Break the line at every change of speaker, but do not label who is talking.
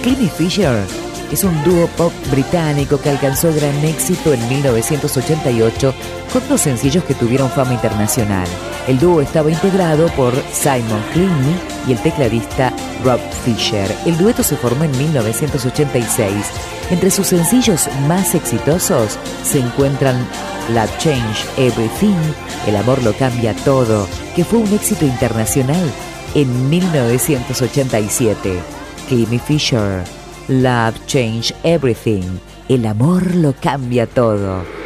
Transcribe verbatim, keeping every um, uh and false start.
Clean Fisher es un dúo pop británico que alcanzó gran éxito en mil novecientos ochenta y ocho con dos sencillos que tuvieron fama internacional. El dúo estaba integrado por Simon Cleaney y el tecladista Rob Fisher. El dueto se formó en mil novecientos ochenta y seis. Entre sus sencillos más exitosos se encuentran Love Changed Everything, El amor lo cambia todo, que fue un éxito internacional en mil novecientos ochenta y siete. Clean Fisher, Love Changed Everything, El amor lo cambia todo.